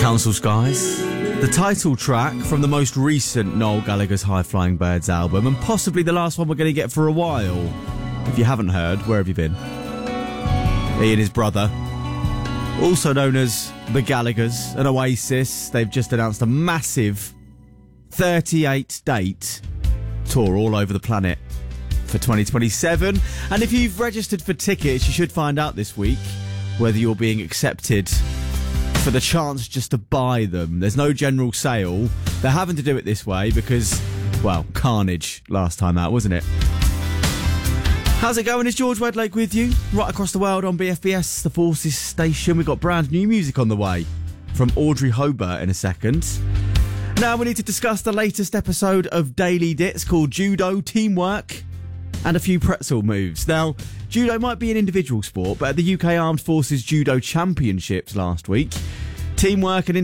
Council Skies, the title track from the most recent Noel Gallagher's High Flying Birds album, and possibly the last one we're going to get for a while. If you haven't heard, where have you been? He and his brother, also known as the Gallaghers and Oasis, they've just announced a massive 38-date tour all over the planet for 2027. And if you've registered for tickets, you should find out this week whether you're being accepted for the chance just to buy them. There's no general sale. They're having to do it this way because, well, carnage last time out, wasn't it? How's it going? It's George Wedlake with you, right across the world on BFBS, the Forces station. We've got brand new music on the way from Audrey Hobart in a second. Now we need to discuss the latest episode of Daily Dits called Judo, Teamwork and a few pretzel moves. Now, judo might be an individual sport, but at the UK Armed Forces Judo Championships last week, teamwork and